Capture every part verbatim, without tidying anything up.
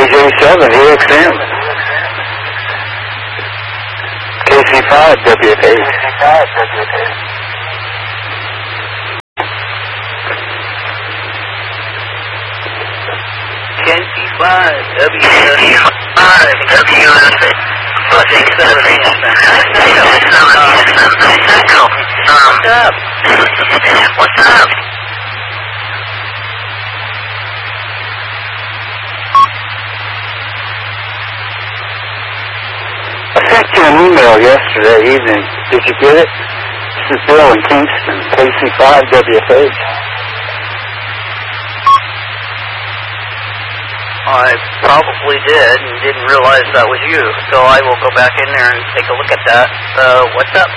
J seven E X M. K C five W F H. K C five W F H. What's up? What's up? I sent you an email yesterday evening. Did you get it? This is Bill in Kingston, K C five W F H. I probably did and didn't realize that was you, so I will go back in there and take a look at that. Uh, what's up?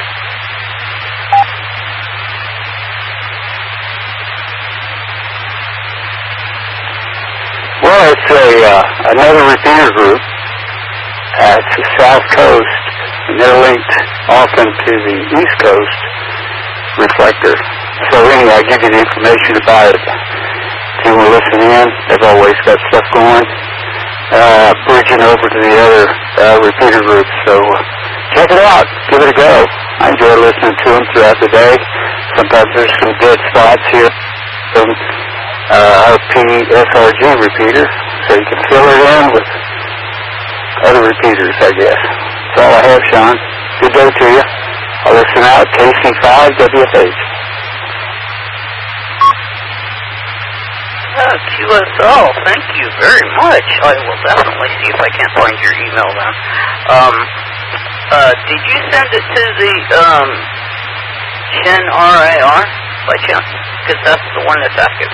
Well, it's a uh, another repeater group. Uh, it's the South Coast, and they're linked often to the East Coast reflector. So anyway, I'll give you the information about it. If you want to listen in, they've always got stuff going, uh, bridging over to the other uh, repeater groups. So uh, check it out. Give it a go. I enjoy listening to them throughout the day. Sometimes there's some dead spots here from uh, our P S R G repeater, so you can fill it in with other repeaters, I guess. That's all I have, Sean. Good day to you. I'll listen out. K C five W F H. Uh, Q S L, thank you very much. I will definitely see if I can't find your email then. Um, uh, did you send it to the, um, Shin R A R by chance? Because that's the one that's active.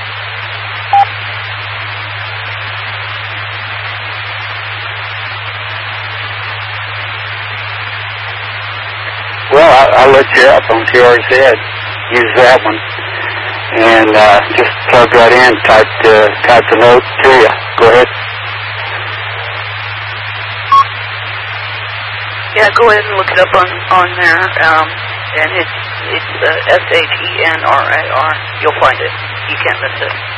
Well, I, I looked you up on T R Z. Use that one. And uh, just plug that in, type, uh, type the note to you. Go ahead. Yeah, go ahead and look it up on, on there. Um, and it's, it's uh, S H E N R A R. You'll find it. You can't miss it.